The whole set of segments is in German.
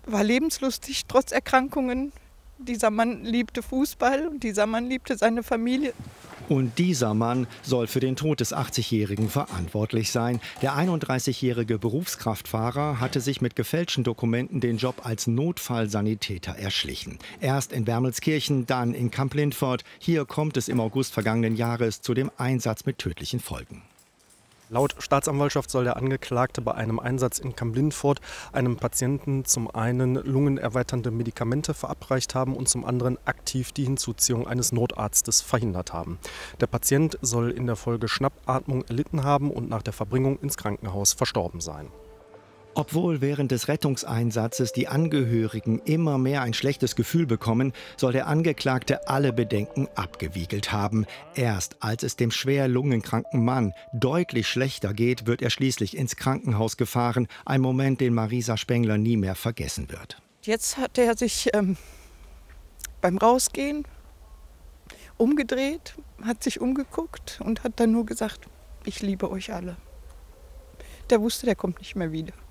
war lebenslustig, trotz Erkrankungen. Dieser Mann liebte Fußball und dieser Mann liebte seine Familie. Und dieser Mann soll für den Tod des 80-Jährigen verantwortlich sein. Der 31-jährige Berufskraftfahrer hatte sich mit gefälschten Dokumenten den Job als Notfallsanitäter erschlichen. Erst in Wermelskirchen, dann in Kamp-Lintfort. Hier kommt es im August vergangenen Jahres zu dem Einsatz mit tödlichen Folgen. Laut Staatsanwaltschaft soll der Angeklagte bei einem Einsatz in Kamp-Lintfort einem Patienten zum einen lungenerweiternde Medikamente verabreicht haben und zum anderen aktiv die Hinzuziehung eines Notarztes verhindert haben. Der Patient soll in der Folge Schnappatmung erlitten haben und nach der Verbringung ins Krankenhaus verstorben sein. Obwohl während des Rettungseinsatzes die Angehörigen immer mehr ein schlechtes Gefühl bekommen, soll der Angeklagte alle Bedenken abgewiegelt haben. Erst als es dem schwer lungenkranken Mann deutlich schlechter geht, wird er schließlich ins Krankenhaus gefahren. Ein Moment, den Marisa Spengler nie mehr vergessen wird. Jetzt hat er sich beim Rausgehen umgedreht, hat sich umgeguckt und hat dann nur gesagt, ich liebe euch alle. Der wusste, der kommt nicht mehr wieder.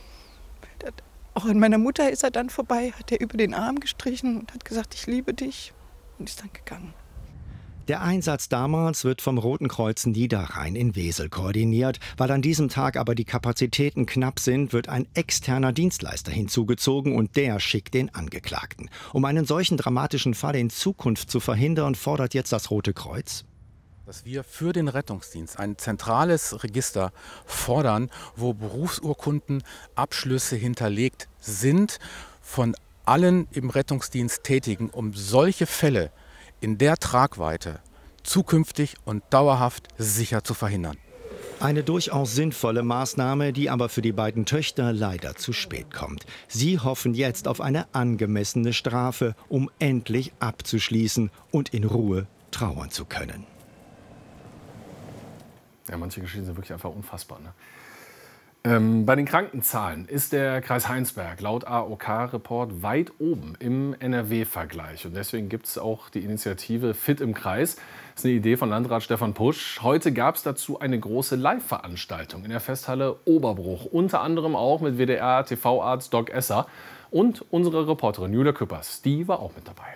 Auch an meiner Mutter ist er dann vorbei, hat er über den Arm gestrichen und hat gesagt, ich liebe dich, und ist dann gegangen. Der Einsatz damals wird vom Roten Kreuz Niederrhein in Wesel koordiniert. Weil an diesem Tag aber die Kapazitäten knapp sind, wird ein externer Dienstleister hinzugezogen und der schickt den Angeklagten. Um einen solchen dramatischen Fall in Zukunft zu verhindern, fordert jetzt das Rote Kreuz, dass wir für den Rettungsdienst ein zentrales Register fordern, wo Berufsurkunden, Abschlüsse hinterlegt sind von allen im Rettungsdienst Tätigen, um solche Fälle in der Tragweite zukünftig und dauerhaft sicher zu verhindern. Eine durchaus sinnvolle Maßnahme, die aber für die beiden Töchter leider zu spät kommt. Sie hoffen jetzt auf eine angemessene Strafe, um endlich abzuschließen und in Ruhe trauern zu können. Ja, manche Geschichten sind wirklich einfach unfassbar. Ne? Bei den Krankenzahlen ist der Kreis Heinsberg laut AOK-Report weit oben im NRW-Vergleich. Und deswegen gibt es auch die Initiative Fit im Kreis. Das ist eine Idee von Landrat Stefan Pusch. Heute gab es dazu eine große Live-Veranstaltung in der Festhalle Oberbruch. Unter anderem auch mit WDR-TV-Arzt Doc Esser. Und unsere Reporterin Julia Küppers, die war auch mit dabei.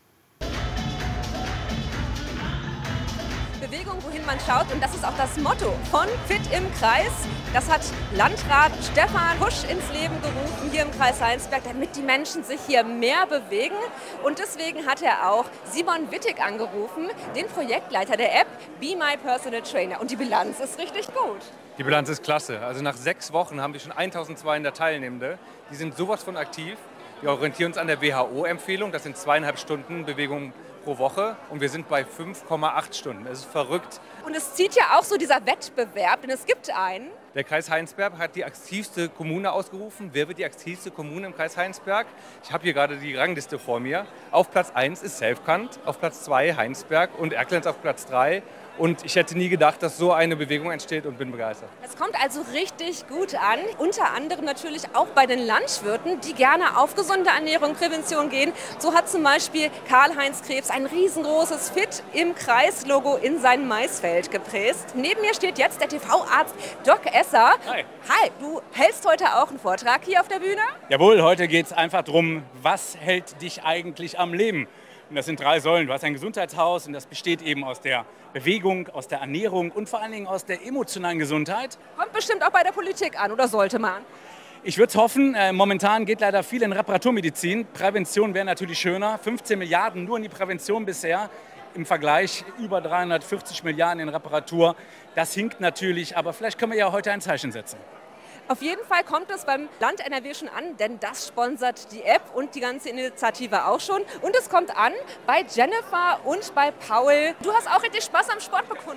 Bewegung, wohin man schaut. Und das ist auch das Motto von Fit im Kreis. Das hat Landrat Stefan Pusch ins Leben gerufen hier im Kreis Heinsberg, damit die Menschen sich hier mehr bewegen. Und deswegen hat er auch Simon Wittig angerufen, den Projektleiter der App Be My Personal Trainer. Und die Bilanz ist richtig gut. Die Bilanz ist klasse. Also nach 6 Wochen haben wir schon 1200 Teilnehmende. Die sind sowas von aktiv. Wir orientieren uns an der WHO-Empfehlung. Das sind 2,5 Stunden Bewegung pro Woche und wir sind bei 5,8 Stunden. Es ist verrückt. Und es zieht ja auch so dieser Wettbewerb, denn es gibt einen. Der Kreis Heinsberg hat die aktivste Kommune ausgerufen. Wer wird die aktivste Kommune im Kreis Heinsberg? Ich habe hier gerade die Rangliste vor mir. Auf Platz 1 ist Selfkant, auf Platz 2 Heinsberg und Erkelenz auf Platz 3. Und ich hätte nie gedacht, dass so eine Bewegung entsteht und bin begeistert. Es kommt also richtig gut an. Unter anderem natürlich auch bei den Landwirten, die gerne auf gesunde Ernährung, Prävention gehen. So hat zum Beispiel Karl-Heinz Krebs ein riesengroßes Fit im Kreis-Logo in sein Maisfeld gepresst. Neben mir steht jetzt der TV-Arzt Doc Esser. Hi. Hi, du hältst heute auch einen Vortrag hier auf der Bühne? Jawohl, heute geht es einfach darum, was hält dich eigentlich am Leben? Und das sind 3 Säulen. Du hast ein Gesundheitshaus und das besteht eben aus der Bewegung, aus der Ernährung und vor allen Dingen aus der emotionalen Gesundheit. Kommt bestimmt auch bei der Politik an, oder sollte man? Ich würde es hoffen. Momentan geht leider viel in Reparaturmedizin. Prävention wäre natürlich schöner. 15 Milliarden nur in die Prävention bisher. Im Vergleich über 340 Milliarden in Reparatur. Das hinkt natürlich, aber vielleicht können wir ja heute ein Zeichen setzen. Auf jeden Fall kommt es beim Land NRW schon an, denn das sponsert die App und die ganze Initiative auch schon. Und es kommt an bei Jennifer und bei Paul. Du hast auch richtig Spaß am Sport bekommen.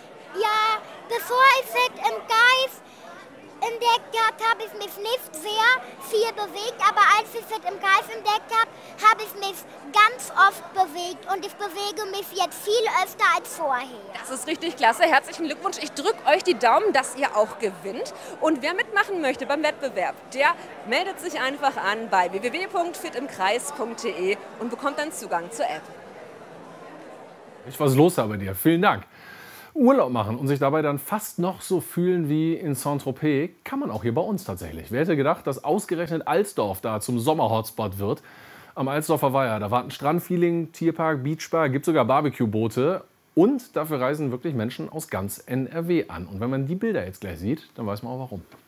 Ja, bevor ich Fit im Geist entdeckt habe, habe ich mich nicht sehr viel bewegt. Aber als ich Fit im Geist entdeckt habe, habe ich mich ganz oft bewegt. Und ich bewege mich jetzt viel öfter als vorher. Das ist richtig klasse. Herzlichen Glückwunsch. Ich drücke euch die Daumen, dass ihr auch gewinnt. Und wer mitmachen möchte beim Wettbewerb, der meldet sich einfach an bei www.fitimkreis.de und bekommt dann Zugang zur App. Ich was los da bei dir. Vielen Dank. Urlaub machen und sich dabei dann fast noch so fühlen wie in Saint-Tropez, kann man auch hier bei uns tatsächlich. Wer hätte gedacht, dass ausgerechnet Alsdorf da zum Sommer-Hotspot wird? Am Alsdorfer Weiher, da warten Strandfeeling, Tierpark, Beachbar, gibt sogar Barbecue-Boote. Und dafür reisen wirklich Menschen aus ganz NRW an. Und wenn man die Bilder jetzt gleich sieht, dann weiß man auch warum.